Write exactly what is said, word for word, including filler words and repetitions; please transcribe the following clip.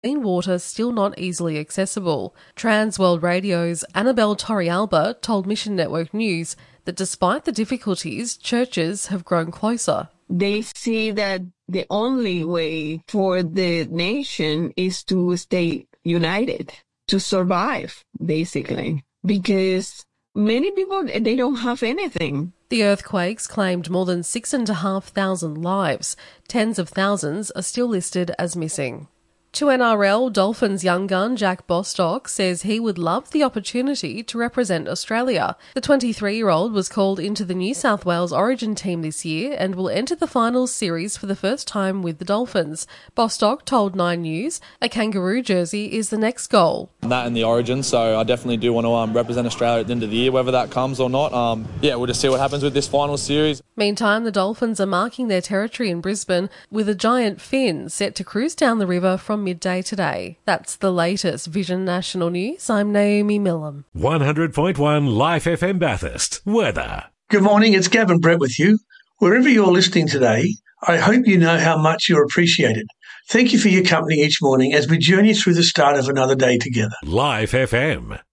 clean water still not easily accessible. Trans World Radio's Annabelle Torrealba told Mission Network News that despite the difficulties, churches have grown closer. They see that the only way for the nation is to stay united, to survive, basically, because many people, they don't have anything. The earthquakes claimed more than six and a half thousand lives. Tens of thousands are still listed as missing. To N R L, Dolphins young gun Jack Bostock says he would love the opportunity to represent Australia. The twenty-three-year-old was called into the New South Wales Origin team this year and will enter the finals series for the first time with the Dolphins. Bostock told Nine News a kangaroo jersey is the next goal. That in the Origin, so I definitely do want to um, represent Australia at the end of the year, whether that comes or not. Um, yeah, we'll just see what happens with this final series. Meantime, the Dolphins are marking their territory in Brisbane with a giant fin set to cruise down the river from midday today. That's the latest Vision National News. I'm Naomi Millam. one hundred point one Life F M Bathurst. Weather. Good morning, it's Gavin Brett with you. Wherever you're listening today, I hope you know how much you're appreciated. Thank you for your company each morning as we journey through the start of another day together. Life F M.